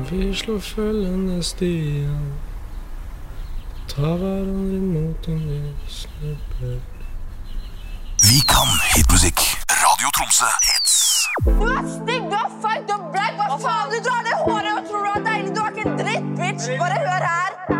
Vi slår følgende stier, tar hverandre mot en lysende. Vi kan hitmusikk. Radio Tromsø hits. Du er stygg, du er feil, du er black. Hva faen? Du drar det håret og tror du er deilig. Du er ikke en dritt, bitch. Bare